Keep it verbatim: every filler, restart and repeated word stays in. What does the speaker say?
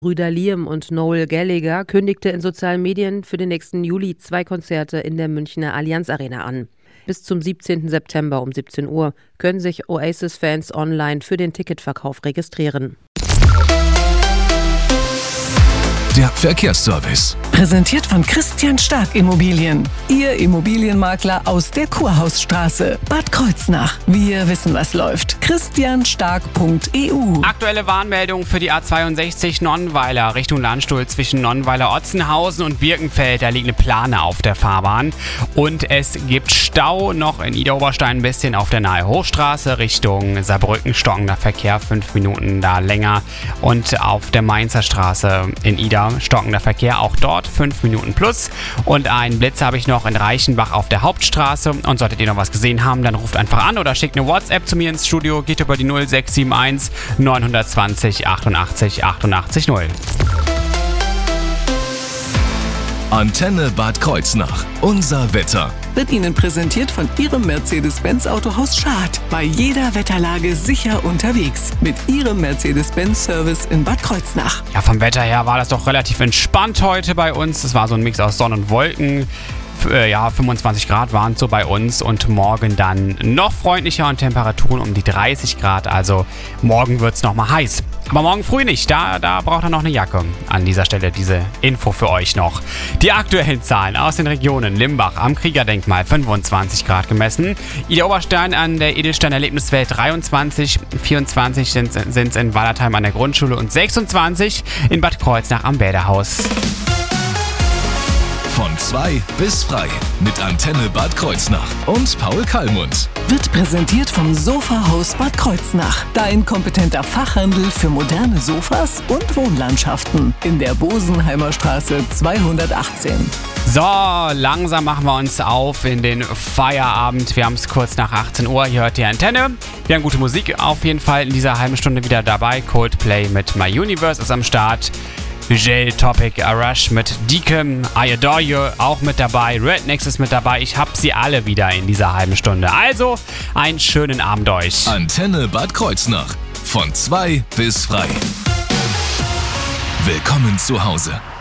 Brüder Liam und Noel Gallagher kündigte in sozialen Medien für den nächsten Juli zwei Konzerte in der Münchner Allianz Arena an. Bis zum siebzehnten September um siebzehn Uhr können sich Oasis-Fans online für den Ticketverkauf registrieren. Der Verkehrsservice. Präsentiert von Christian Stark Immobilien. Ihr Immobilienmakler aus der Kurhausstraße, Bad Kreuznach. Wir wissen, was läuft. christian stark punkt e u. Aktuelle Warnmeldung für die A zweiundsechzig Nonnenweiler Richtung Landstuhl zwischen Nonnenweiler-Otzenhausen und Birkenfeld. Da liegt eine Plane auf der Fahrbahn. Und es gibt Stau noch in Idar-Oberstein ein bisschen auf der Nahe Hochstraße Richtung Saarbrücken. Stockender Verkehr, fünf Minuten da länger. Und auf der Mainzer Straße in Idar stockender Verkehr, auch dort fünf Minuten plus. Und einen Blitz habe ich noch in Reichenbach auf der Hauptstraße. Und solltet ihr noch was gesehen haben, dann ruft einfach an oder schickt eine WhatsApp zu mir ins Studio. Geht über die null sechs sieben eins neun zwei null achtundachtzig achtundachtzig null. Antenne Bad Kreuznach. Unser Wetter. Wird Ihnen präsentiert von Ihrem Mercedes-Benz Autohaus Schad. Bei jeder Wetterlage sicher unterwegs. Mit Ihrem Mercedes-Benz-Service in Bad Kreuznach. Ja, vom Wetter her war das doch relativ entspannt heute bei uns. Es war so ein Mix aus Sonne und Wolken. Ja, fünfundzwanzig Grad waren es so bei uns und morgen dann noch freundlicher und Temperaturen um die dreißig Grad. Also morgen wird es nochmal heiß. Aber morgen früh nicht, da, da braucht er noch eine Jacke. An dieser Stelle diese Info für euch noch. Die aktuellen Zahlen aus den Regionen: Limbach am Kriegerdenkmal fünfundzwanzig Grad gemessen, Idar-Oberstein an der Edelstein-Erlebniswelt dreiundzwanzig, vierundzwanzig sind es in Wallertheim an der Grundschule und sechsundzwanzig in Bad Kreuznach am Bäderhaus. Von zwei bis frei mit Antenne Bad Kreuznach und Paul Kallmund. Wird präsentiert vom Sofahaus Bad Kreuznach. Dein kompetenter Fachhandel für moderne Sofas und Wohnlandschaften. In der Bosenheimer Straße zweihundertachtzehn. So, langsam machen wir uns auf in den Feierabend. Wir haben es kurz nach achtzehn Uhr. Hier hört die Antenne. Wir haben gute Musik auf jeden Fall in dieser halben Stunde wieder dabei. Coldplay mit My Universe ist am Start. Gel Topic Arash mit Deacon, I Adore You auch mit dabei, Rednex ist mit dabei. Ich hab sie alle wieder in dieser halben Stunde. Also, einen schönen Abend euch. Antenne Bad Kreuznach. Von zwei bis frei. Willkommen zu Hause.